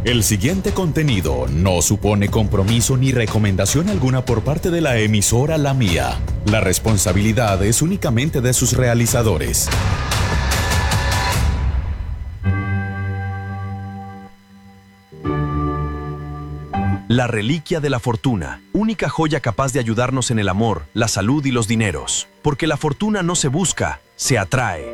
El siguiente contenido no supone compromiso ni recomendación alguna por parte de la emisora La Mía. La responsabilidad es únicamente de sus realizadores. La reliquia de la fortuna, única joya capaz de ayudarnos en el amor, la salud y los dineros. Porque la fortuna no se busca, se atrae.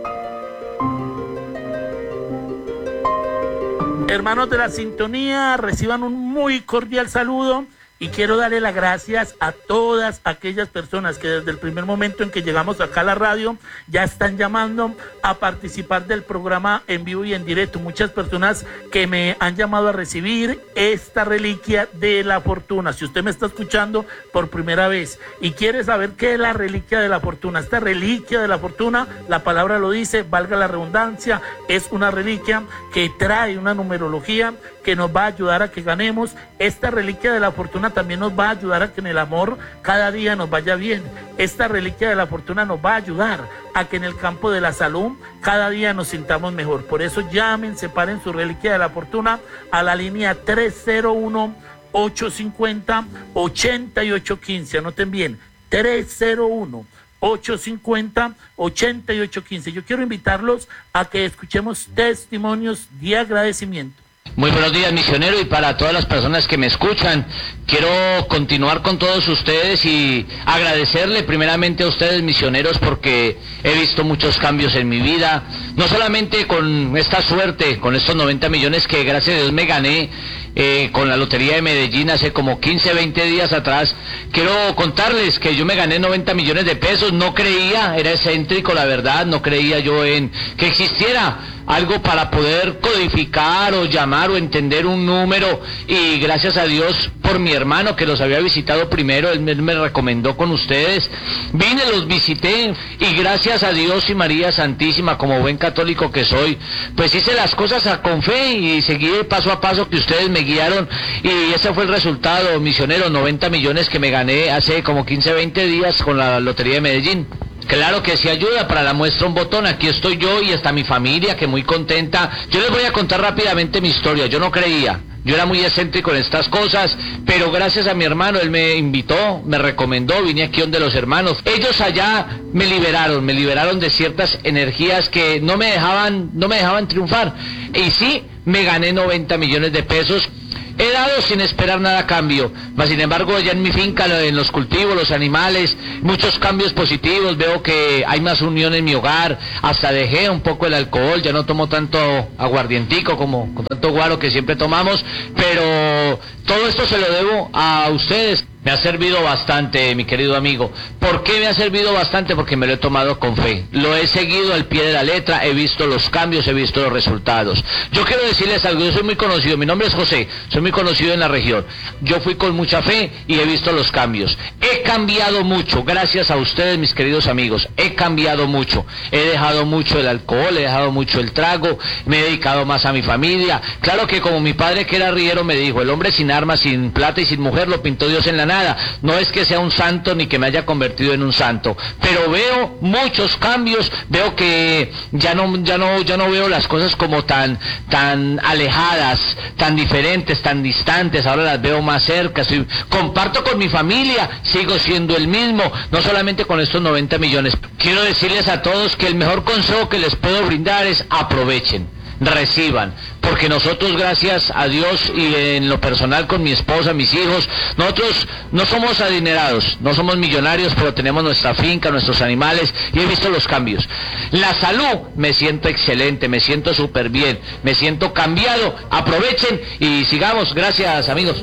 Hermanos de la sintonía, reciban un muy cordial saludo y quiero darle las gracias a todas aquellas personas que desde el primer momento en que llegamos acá a la radio ya están llamando a participar del programa en vivo y en directo. Muchas personas que me han llamado a recibir esta reliquia de la fortuna. Si usted me está escuchando por primera vez y quiere saber qué es la reliquia de la fortuna, esta reliquia de la fortuna, la palabra lo dice, valga la redundancia, es una reliquia que trae una numerología que nos va a ayudar a que ganemos. Esta reliquia de la fortuna también nos va a ayudar a que en el amor cada día nos vaya bien. Esta reliquia de la fortuna nos va a ayudar a que en el campo de la salud cada día nos sintamos mejor. Por eso llamen, separen su reliquia de la fortuna a la línea 301-850-8815. Anoten bien, 301-850-8815. Yo quiero invitarlos a que escuchemos testimonios de agradecimiento. Muy buenos días, misionero, y para todas las personas que me escuchan, quiero continuar con todos ustedes y agradecerle primeramente a ustedes, misioneros, porque he visto muchos cambios en mi vida, no solamente con esta suerte, con estos 90 millones que gracias a Dios me gané con la Lotería de Medellín hace como 15, 20 días atrás. Quiero contarles que yo me gané 90 millones de pesos, no creía, era excéntrico la verdad, no creía yo en que existiera algo para poder codificar o llamar o entender un número, y gracias a Dios por mi hermano que los había visitado primero, él me recomendó con ustedes, vine, los visité y gracias a Dios y María Santísima, como buen católico que soy, pues hice las cosas con fe y seguí paso a paso que ustedes me guiaron, y ese fue el resultado, misionero, 90 millones que me gané hace como 15, 20 días con la Lotería de Medellín. Claro que sí ayuda, para la muestra un botón, aquí estoy yo y está mi familia, que muy contenta. Yo les voy a contar rápidamente mi historia, yo no creía, yo era muy excéntrico en estas cosas, pero gracias a mi hermano, él me invitó, me recomendó, vine aquí donde los hermanos. Ellos allá me liberaron de ciertas energías que no me dejaban triunfar. Y sí, me gané 90 millones de pesos. He dado sin esperar nada a cambio, mas sin embargo allá en mi finca, en los cultivos, los animales, muchos cambios positivos, veo que hay más unión en mi hogar, hasta dejé un poco el alcohol, ya no tomo tanto aguardientico como con tanto guaro que siempre tomamos, pero todo esto se lo debo a ustedes. Me ha servido bastante, mi querido amigo. ¿Por qué me ha servido bastante? Porque me lo he tomado con fe. Lo he seguido al pie de la letra, he visto los cambios, he visto los resultados. Yo quiero decirles algo, yo soy muy conocido, mi nombre es José, soy muy conocido en la región. Yo fui con mucha fe y he visto los cambios. He cambiado mucho, gracias a ustedes, mis queridos amigos. He cambiado mucho. He dejado mucho el alcohol, he dejado mucho el trago, me he dedicado más a mi familia. Claro que como mi padre, que era arriero, me dijo, el hombre sin armas, sin plata y sin mujer lo pintó Dios en la nada. No es que sea un santo ni que me haya convertido en un santo, pero veo muchos cambios, veo que ya no veo las cosas como tan alejadas, tan diferentes, tan distantes, ahora las veo más cerca, comparto con mi familia, sigo siendo el mismo, no solamente con estos 90 millones. Quiero decirles a todos que el mejor consejo que les puedo brindar es aprovechen. Reciban, porque nosotros, gracias a Dios y en lo personal con mi esposa, mis hijos, nosotros no somos adinerados, no somos millonarios, pero tenemos nuestra finca, nuestros animales, y he visto los cambios. La salud, me siento excelente, me siento súper bien, me siento cambiado. Aprovechen y sigamos. Gracias, amigos.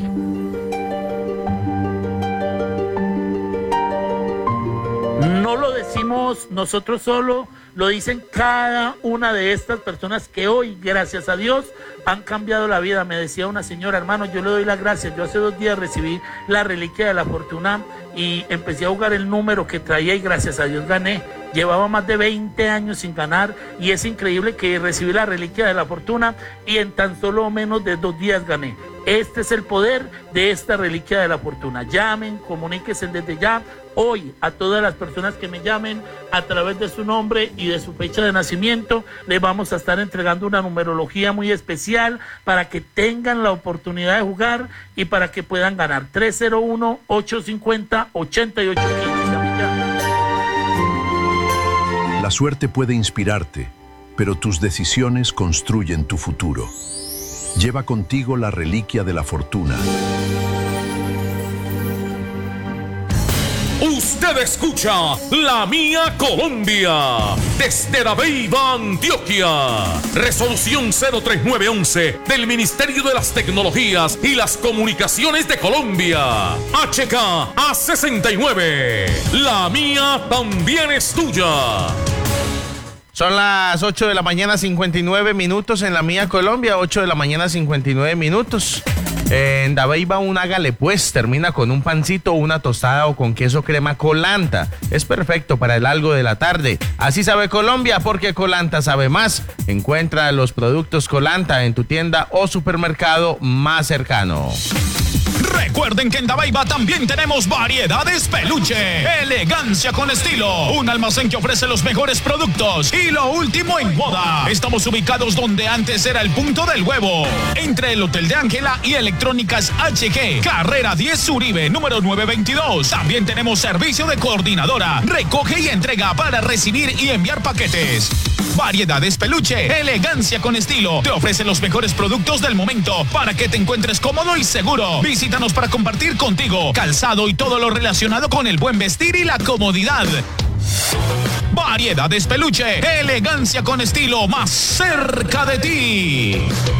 No lo decimos nosotros solo, lo dicen cada una de estas personas que hoy, gracias a Dios, han cambiado la vida. Me decía una señora, hermano, yo le doy las gracias. Yo hace 2 días recibí la reliquia de la fortuna y empecé a jugar el número que traía y gracias a Dios gané. Llevaba más de 20 años sin ganar y es increíble que recibí la reliquia de la fortuna y en tan solo menos de 2 días gané. Este es el poder de esta reliquia de la fortuna. Llamen, comuníquense desde ya. Hoy a todas las personas que me llamen a través de su nombre y de su fecha de nacimiento, les vamos a estar entregando una numerología muy especial para que tengan la oportunidad de jugar y para que puedan ganar. 301-850-8815. La suerte puede inspirarte, pero tus decisiones construyen tu futuro. Lleva contigo la reliquia de la fortuna. Usted escucha La Mía Colombia desde Dabeiba, Antioquia. Resolución 03911 del Ministerio de las Tecnologías y las Comunicaciones de Colombia. HK A69. La mía también es tuya. Son las 8 de la mañana, 59 minutos en La Mía Colombia, 8 de la mañana, 59 minutos. En Dabeiba un hágale pues, termina con un pancito, una tostada o con queso crema Colanta. Es perfecto para el algo de la tarde. Así sabe Colombia, porque Colanta sabe más. Encuentra los productos Colanta en tu tienda o supermercado más cercano. Recuerden que en Dabeiba también tenemos Variedades Peluche, elegancia con estilo, un almacén que ofrece los mejores productos y lo último en moda. Estamos ubicados donde antes era el Punto del Huevo, entre el Hotel de Ángela y Electrónicas HG, carrera 10 Uribe, número 922. También tenemos servicio de coordinadora, recoge y entrega para recibir y enviar paquetes. Variedades Peluche, elegancia con estilo, te ofrecen los mejores productos del momento para que te encuentres cómodo y seguro. Visítanos para compartir contigo calzado y todo lo relacionado con el buen vestir y la comodidad. Variedades Peluche, elegancia con estilo, más cerca de ti.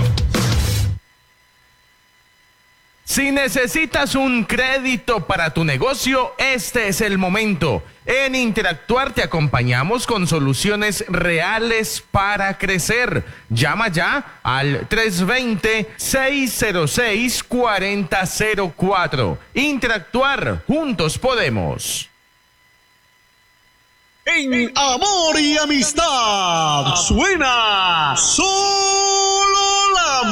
Si necesitas un crédito para tu negocio, este es el momento. En Interactuar te acompañamos con soluciones reales para crecer. Llama ya al 320-606-4004. Interactuar, juntos podemos. En amor y amistad suena solo la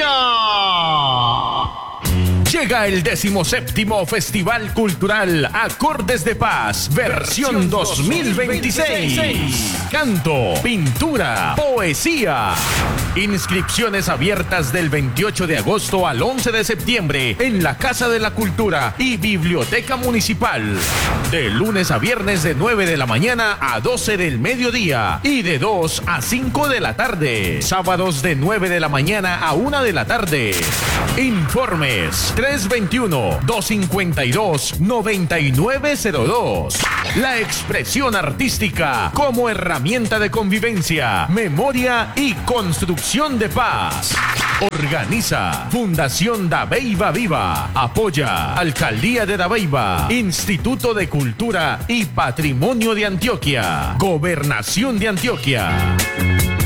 mía. Llega el 17º Festival Cultural Acordes de Paz, versión 2026. Canto, pintura, poesía. Inscripciones abiertas del 28 de agosto al 11 de septiembre en la Casa de la Cultura y Biblioteca Municipal. De lunes a viernes de 9 de la mañana a 12 del mediodía y de 2 a 5 de la tarde. Sábados de 9 de la mañana a 1 de la tarde. Informes 321-252-9902. La expresión artística como herramienta de convivencia, memoria y construcción de paz. Organiza Fundación Dabeiba Viva. Apoya Alcaldía de Dabeiba, Instituto de Cultura y Patrimonio de Antioquia, Gobernación de Antioquia.